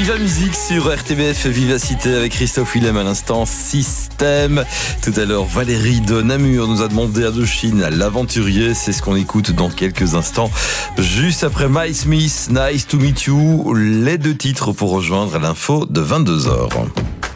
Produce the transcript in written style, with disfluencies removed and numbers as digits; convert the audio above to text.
Viva Musique sur RTBF Vivacité avec Christophe Willem à l'instant, Système. Tout à l'heure, Valérie de Namur nous a demandé Indochine à l'aventurier. C'est ce qu'on écoute dans quelques instants. Juste après My Smith, Nice to Meet You, les deux titres pour rejoindre l'info de 22h.